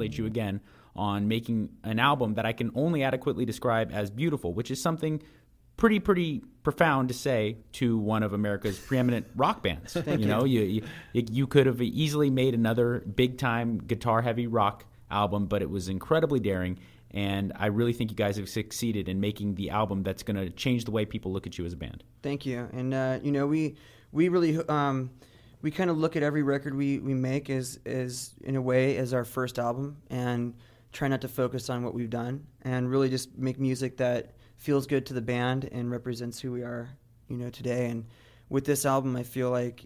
congratulate you again on making an album that I can only adequately describe as beautiful, which is something pretty profound to say to one of America's preeminent rock bands. You could have easily made another big-time guitar-heavy rock album, but it was incredibly daring, and I really think you guys have succeeded in making the album that's going to change the way people look at you as a band. Thank you. And, we really... we kind of look at every record we make as in a way as our first album, and try not to focus on what we've done, and really just make music that feels good to the band and represents who we are, today. And with this album, I feel like,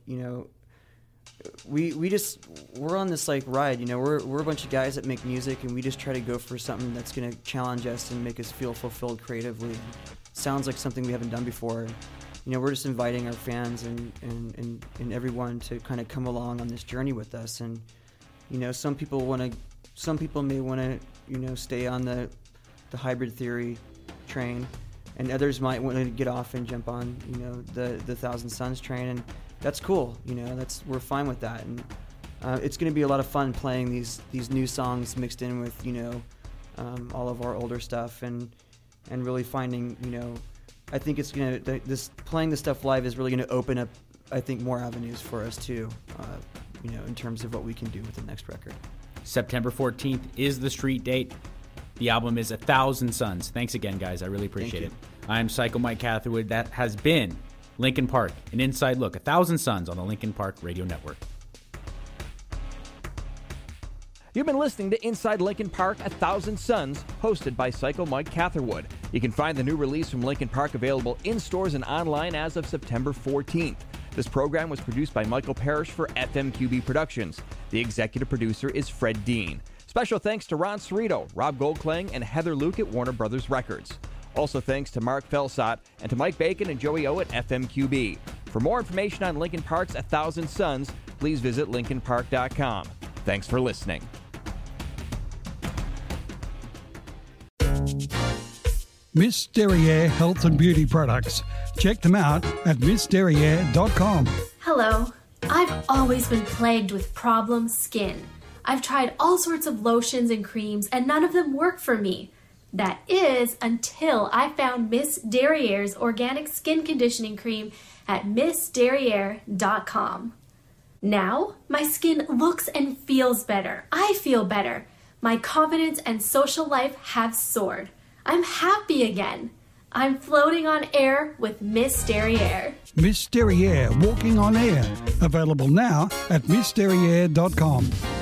we're on this like ride, we're a bunch of guys that make music, and we just try to go for something that's going to challenge us and make us feel fulfilled creatively. Sounds like something we haven't done before. We're just inviting our fans and everyone to kind of come along on this journey with us. And, some people may want to, stay on the Hybrid Theory train, and others might want to get off and jump on, the Thousand Suns train, and that's cool. We're fine with that. And it's going to be a lot of fun playing these new songs mixed in with, all of our older stuff, and really finding, I think it's going to, playing the stuff live is really going to open up, I think, more avenues for us too, in terms of what we can do with the next record. September 14th is the street date. The album is 1,000 Suns. Thanks again, guys. I really appreciate it. I'm Psycho Mike Catherwood. That has been Linkin Park, an inside look, 1,000 Suns on the Linkin Park Radio Network. You've been listening to Inside Linkin Park, 1,000 Suns, hosted by Psycho Mike Catherwood. You can find the new release from Linkin Park available in stores and online as of September 14th. This program was produced by Michael Parrish for FMQB Productions. The executive producer is Fred Dean. Special thanks to Ron Cerrito, Rob Goldklang, and Heather Luke at Warner Brothers Records. Also thanks to Mark Felsot and to Mike Bacon and Joey O at FMQB. For more information on Linkin Park's 1,000 Suns, please visit linkinpark.com. Thanks for listening. Miss Derriere Health and Beauty Products. Check them out at missderriere.com. Hello. I've always been plagued with problem skin. I've tried all sorts of lotions and creams, and none of them work for me. That is until I found Miss Derriere's organic skin conditioning cream at missderriere.com. Now, my skin looks and feels better. I feel better. My confidence and social life have soared. I'm happy again. I'm floating on air with Miss Derriere. Miss Derriere, walking on air. Available now at missderriere.com.